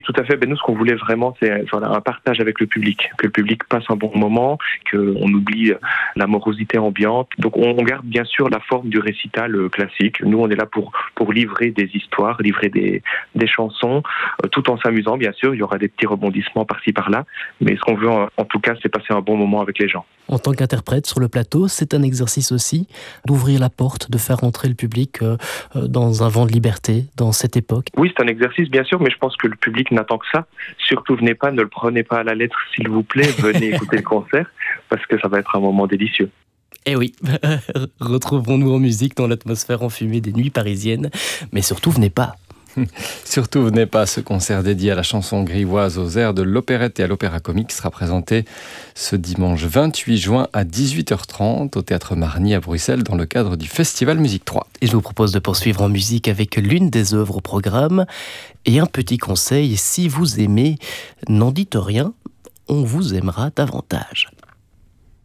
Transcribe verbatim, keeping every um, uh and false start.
Tout à fait. Ben nous, ce qu'on voulait vraiment, c'est voilà, un partage avec le public, que le public passe un bon moment, qu'on oublie la morosité ambiante. Donc, on garde bien sûr la forme du récital classique. Nous, on est là pour pour livrer des histoires, livrer des des chansons, euh, tout en s'amusant. Bien sûr, il y aura des petits rebondissements par-ci par-là, mais ce qu'on veut, en, en tout cas, c'est passer un bon moment avec les gens. En tant qu'interprète sur le plateau, c'est un exercice aussi d'ouvrir la porte, de faire entrer le public euh, dans un vent de liberté, dans cette époque. Oui, c'est un exercice, bien sûr, mais je pense que le public n'attend que ça. Surtout, venez pas, ne le prenez pas à la lettre, s'il vous plaît. Venez écouter le concert, parce que ça va être un moment délicieux. Eh oui, retrouvons-nous en musique dans l'atmosphère enfumée des nuits parisiennes, mais surtout, venez pas. Surtout, venez pas. Ce concert dédié à la chanson grivoise, aux airs de l'opérette et à l'opéra comique sera présenté ce dimanche vingt-huit juin à dix-huit heures trente au Théâtre Marny à Bruxelles dans le cadre du Festival Musique trois. Et je vous propose de poursuivre en musique avec l'une des œuvres au programme. Et un petit conseil, si vous aimez, n'en dites rien, on vous aimera davantage.